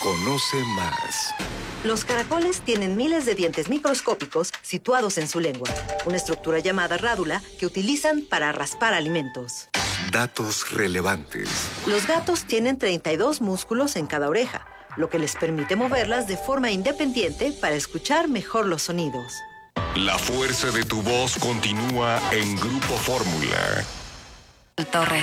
Conoce más. Los caracoles tienen miles de dientes microscópicos situados en su lengua, una estructura llamada rádula que utilizan para raspar alimentos. Datos relevantes. Los gatos tienen 32 músculos en cada oreja, lo que les permite moverlas de forma independiente para escuchar mejor los sonidos. La fuerza de tu voz continúa en Grupo Fórmula. Torres.